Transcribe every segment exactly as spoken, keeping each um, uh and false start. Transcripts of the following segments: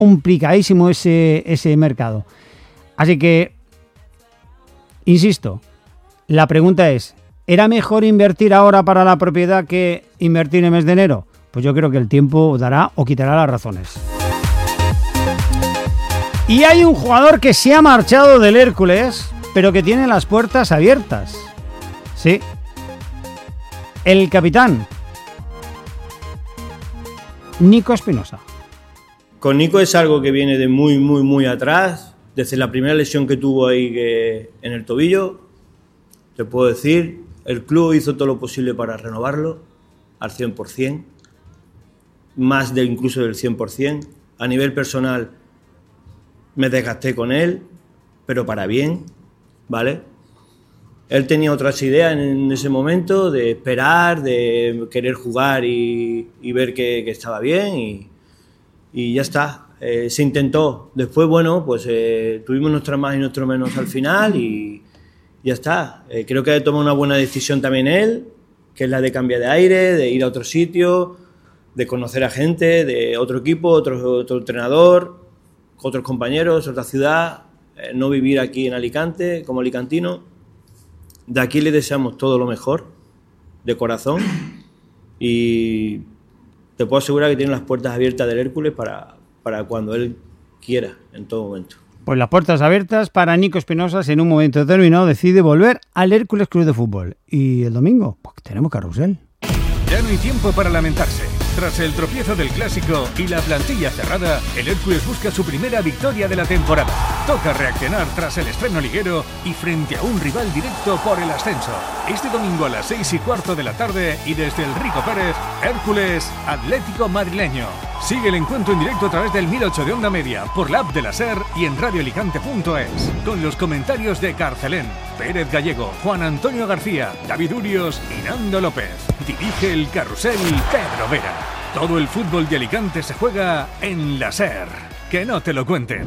complicadísimo ese, ese mercado. Así que, insisto, la pregunta es, ¿era mejor invertir ahora para la propiedad que invertir en el mes de enero? Pues yo creo que el tiempo dará o quitará las razones. Y hay un jugador que se ha marchado del Hércules, pero que tiene las puertas abiertas. Sí. El capitán, Nico Espinosa. Con Nico es algo que viene de muy, muy, muy atrás. Desde la primera lesión que tuvo ahí que, en el tobillo, te puedo decir, el club hizo todo lo posible para renovarlo al cien por ciento, más de incluso del cien por ciento. A nivel personal me desgasté con él, pero para bien, ¿vale? Él tenía otras ideas en ese momento de esperar, de querer jugar y, y ver que, que estaba bien y, y ya está. Eh, se intentó. Después, bueno, pues eh, tuvimos nuestro más y nuestro menos al final y ya está. Eh, creo que ha tomado una buena decisión también él, que es la de cambiar de aire, de ir a otro sitio, de conocer a gente, de otro equipo, otro, otro entrenador, otros compañeros, otra ciudad, eh, no vivir aquí en Alicante como alicantino. De aquí le deseamos todo lo mejor, de corazón, y te puedo asegurar que tiene las puertas abiertas del Hércules para, para cuando él quiera, en todo momento. Pues las puertas abiertas para Nico Espinosa, si en un momento determinado decide volver al Hércules Club de Fútbol. Y el domingo, pues tenemos carrusel. Ya no hay tiempo para lamentarse. Tras el tropiezo del Clásico y la plantilla cerrada, el Hércules busca su primera victoria de la temporada. Toca reaccionar tras el estreno liguero y frente a un rival directo por el ascenso. Este domingo a las seis y cuarto de la tarde y desde el Rico Pérez, Hércules Atlético Madrileño. Sigue el encuentro en directo a través del mil ocho de Onda Media, por la app de la SER y en radio alicante punto es. Con los comentarios de Carcelén, Pérez Gallego, Juan Antonio García, David Urios y Nando López. Dirige el carrusel Pedro Vera. Todo el fútbol de Alicante se juega en la SER. Que no te lo cuenten.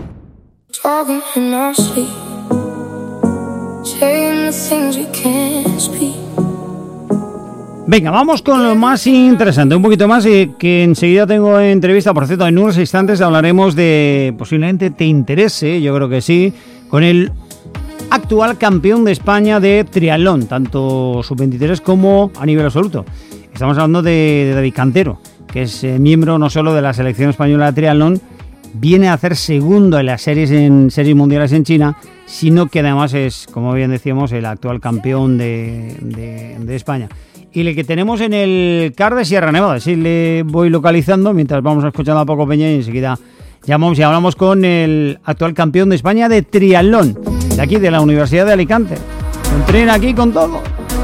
Venga, vamos con lo más interesante, un poquito más, y que enseguida tengo entrevista. Por cierto, en unos instantes hablaremos de, posiblemente te interese, yo creo que sí, con el actual campeón de España de triatlón, tanto sub veintitrés como a nivel absoluto. Estamos hablando de, de David Cantero, que es eh, miembro no solo de la selección española de triatlón, viene a hacer segundo en las series en series mundiales en China, sino que además es, como bien decíamos, el actual campeón de, de, de España. Y el que tenemos en el C A R de Sierra Nevada, así le voy localizando mientras vamos escuchando a Paco Peña y enseguida llamamos y hablamos con el actual campeón de España de triatlón, de aquí, de la Universidad de Alicante. Entrena aquí con todo.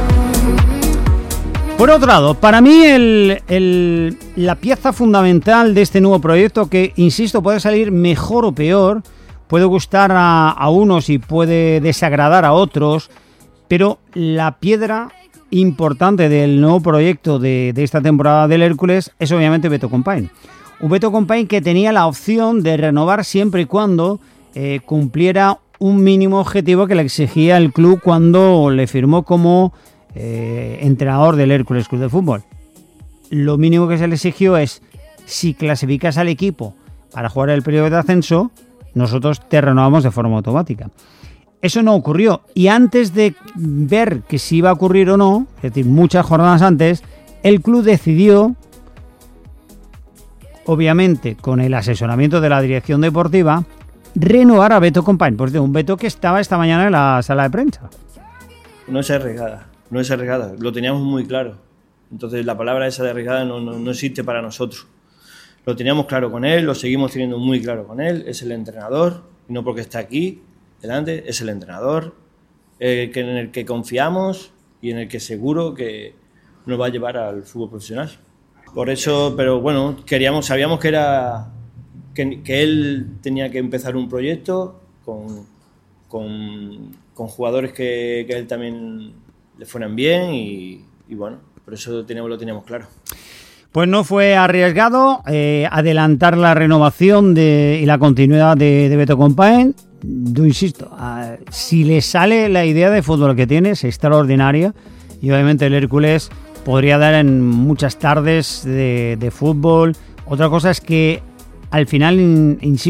Por otro lado, para mí el, el, la pieza fundamental de este nuevo proyecto, que insisto puede salir mejor o peor, puede gustar a, a unos y puede desagradar a otros, pero la piedra importante del nuevo proyecto de, de esta temporada del Hércules es obviamente Beto Companys. Un Beto Companys que tenía la opción de renovar siempre y cuando eh, cumpliera un mínimo objetivo que le exigía el club cuando le firmó como Eh, entrenador del Hércules Club de Fútbol. Lo mínimo que se le exigió es: si clasificas al equipo para jugar el periodo de ascenso, nosotros te renovamos de forma automática. Eso no ocurrió, y antes de ver que si iba a ocurrir o no, es decir, muchas jornadas antes, el club decidió, obviamente con el asesoramiento de la dirección deportiva, renovar a Beto Companys. Por cierto, un Beto que estaba esta mañana en la sala de prensa. No es arriesgada. No es arriesgada, lo teníamos muy claro. Entonces la palabra esa de arriesgada no, no, no existe para nosotros. Lo teníamos claro con él, lo seguimos teniendo muy claro con él. Es el entrenador, y no porque está aquí delante, es el entrenador eh, que en el que confiamos y en el que seguro que nos va a llevar al fútbol profesional. Por eso, pero bueno, queríamos, sabíamos que era que, que él tenía que empezar un proyecto con, con, con jugadores que, que él también le fueran bien y, y bueno, por eso teníamos, lo teníamos claro. Pues no fue arriesgado eh, adelantar la renovación de, y la continuidad de, de Beto Companys. Yo insisto, a, si le sale la idea de fútbol que tiene, es extraordinaria, y obviamente el Hércules podría dar en muchas tardes de, de fútbol. Otra cosa es que al final, in, insisto,